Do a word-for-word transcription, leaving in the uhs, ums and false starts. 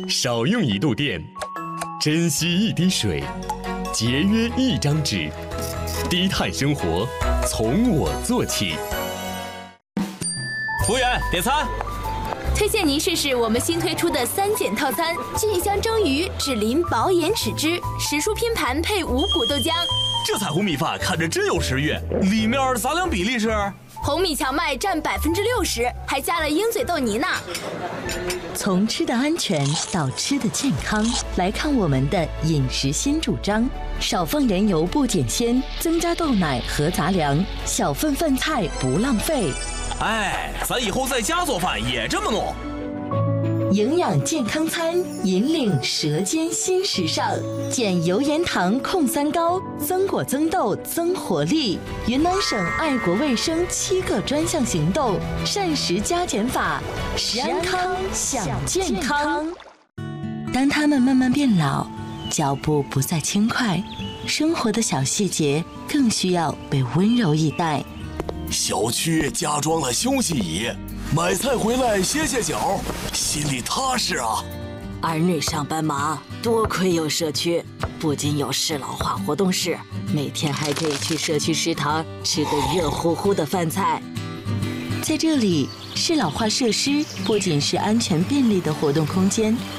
少用一度电，珍惜一滴水，节约一张纸，低碳生活从我做起。 服务员，点餐。 推荐您试试我们新推出的三减套餐：菌香蒸鱼、只淋薄盐豉汁，时蔬拼盘配五谷豆浆。 这彩虹米饭看着真有食欲，里面杂粮比例是？ 红米荞麦占百分之六十，还加了鹰嘴豆泥呢。 从吃的安全到吃的健康，来看我们的饮食新主张：少放盐油不减鲜，增加豆奶和杂粮，小份饭菜不浪费。 哎，咱以后在家做饭也这么弄。 营养健康餐，引领舌尖新时尚，减油盐糖控三高，增果增豆增活力。云南省爱国卫生七个专项行动，膳食加减法，食安康享健康。当他们慢慢变老，脚步不再轻快，生活的小细节更需要被温柔以待。 小区加装了休息椅，买菜回来歇歇脚，心里踏实啊。 儿女上班忙，多亏有社区，不仅有适老化活动室，每天还可以去社区食堂吃个热乎乎的饭菜。 在这里，适老化设施不仅是安全便利的活动空间，